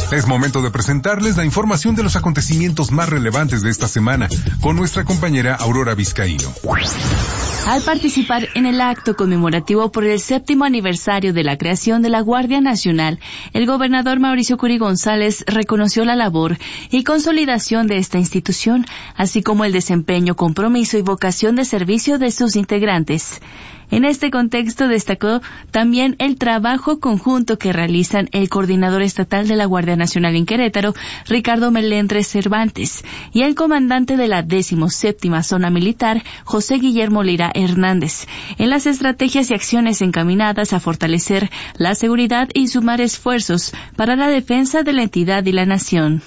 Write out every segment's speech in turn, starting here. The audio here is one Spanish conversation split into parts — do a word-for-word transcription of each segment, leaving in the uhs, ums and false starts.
Es momento de presentarles la información de los acontecimientos más relevantes de esta semana con nuestra compañera Aurora Vizcaíno. Al participar en el acto conmemorativo por el séptimo aniversario de la creación de la Guardia Nacional, el gobernador Mauricio Curi González reconoció la labor y consolidación de esta institución, así como el desempeño, compromiso y vocación de servicio de sus integrantes. En este contexto destacó también el trabajo conjunto que realizan el coordinador estatal de la Guardia Nacional en Querétaro, Ricardo Melendres Cervantes, y el comandante de la decimoséptima Zona Militar, José Guillermo Lira Hernández, en las estrategias y acciones encaminadas a fortalecer la seguridad y sumar esfuerzos para la defensa de la entidad y la nación.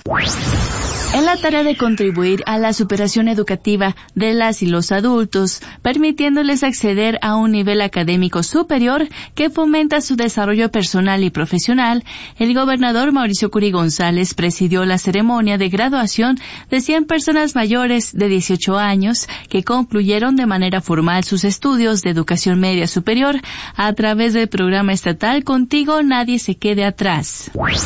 En la tarea de contribuir a la superación educativa de las y los adultos, permitiéndoles acceder a un nivel académico superior que fomenta su desarrollo personal y profesional, el gobernador Mauricio Curi González presidió la ceremonia de graduación de cien personas mayores de dieciocho años que concluyeron de manera formal sus estudios de educación media superior a través del programa estatal Contigo Nadie se Quede Atrás.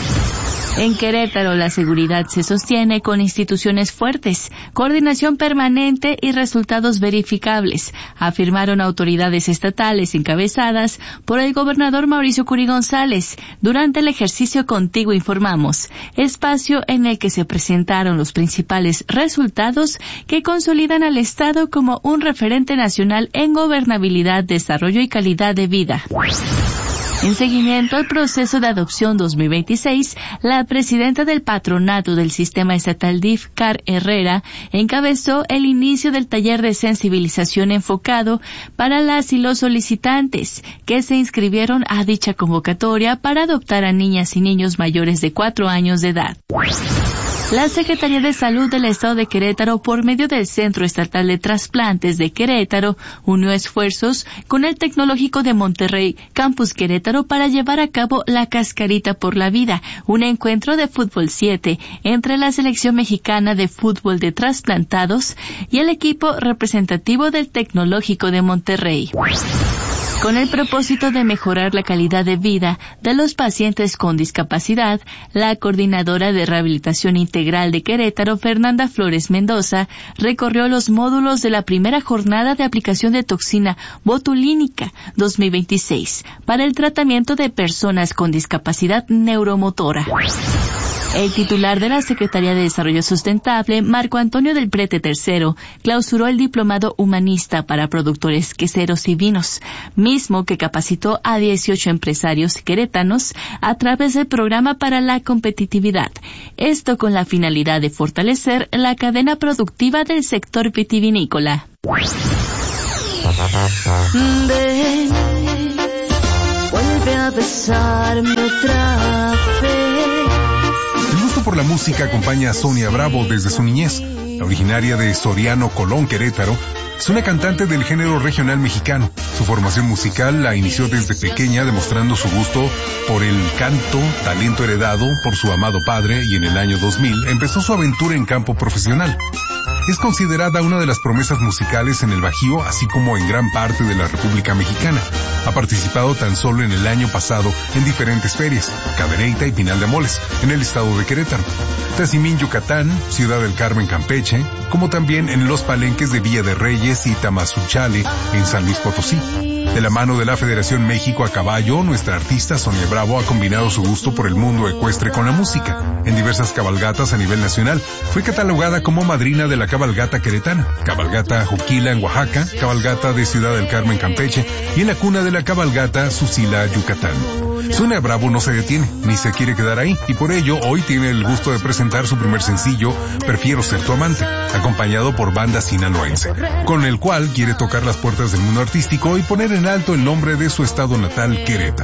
En Querétaro, la seguridad se sostiene con instituciones fuertes, coordinación permanente y resultados verificables, afirmaron autoridades estatales encabezadas por el gobernador Mauricio Curi González durante el ejercicio Contigo Informamos, espacio en el que se presentaron los principales resultados que consolidan al Estado como un referente nacional en gobernabilidad, desarrollo y calidad de vida. En seguimiento al proceso de adopción dos mil veintiséis, la presidenta del patronato del sistema estatal D I F, Car Herrera, encabezó el inicio del taller de sensibilización enfocado para las y los solicitantes que se inscribieron a dicha convocatoria para adoptar a niñas y niños mayores de cuatro años de edad. La Secretaría de Salud del Estado de Querétaro, por medio del Centro Estatal de Trasplantes de Querétaro, unió esfuerzos con el Tecnológico de Monterrey, Campus Querétaro, para llevar a cabo la Cascarita por la Vida, un encuentro de fútbol siete entre la selección mexicana de fútbol de trasplantados y el equipo representativo del Tecnológico de Monterrey. Con el propósito de mejorar la calidad de vida de los pacientes con discapacidad, la coordinadora de rehabilitación integral de Querétaro, Fernanda Flores Mendoza, recorrió los módulos de la primera jornada de aplicación de toxina botulínica dos mil veintiséis para el tratamiento de personas con discapacidad neuromotora. El titular de la Secretaría de Desarrollo Sustentable, Marco Antonio del Prete tercero, clausuró el Diplomado Humanista para Productores Queseros y Vinos, mismo que capacitó a dieciocho empresarios queretanos a través del Programa para la Competitividad. Esto con la finalidad de fortalecer la cadena productiva del sector vitivinícola. Ven, vuelve a besarme otra vez. El gusto por la música acompaña a Sonia Bravo desde su niñez. La originaria de Soriano, Colón, Querétaro, es una cantante del género regional mexicano. Su formación musical la inició desde pequeña, demostrando su gusto por el canto, talento heredado por su amado padre, y en el año dos mil empezó su aventura en campo profesional. Es considerada una de las promesas musicales en el Bajío, así como en gran parte de la República Mexicana. Ha participado tan solo en el año pasado en diferentes ferias, Cadereyta y Pinal de Moles, en el estado de Querétaro, Tazimín, Yucatán, Ciudad del Carmen, Campeche, como también en los palenques de Villa de Reyes y Tamazunchale, en San Luis Potosí. De la mano de la Federación México a Caballo, nuestra artista Sonia Bravo ha combinado su gusto por el mundo ecuestre con la música. En diversas cabalgatas a nivel nacional, fue catalogada como madrina de la cabalgata queretana, cabalgata Juquila en Oaxaca, cabalgata de Ciudad del Carmen, Campeche, y en la cuna de la cabalgata Susila, Yucatán. Sonia Bravo no se detiene, ni se quiere quedar ahí, y por ello hoy tiene el gusto de presentar su primer sencillo, Prefiero Ser Tu Amante, acompañado por banda sinaloense, con el cual quiere tocar las puertas del mundo artístico y poner en alto el nombre de su estado natal, Querétaro.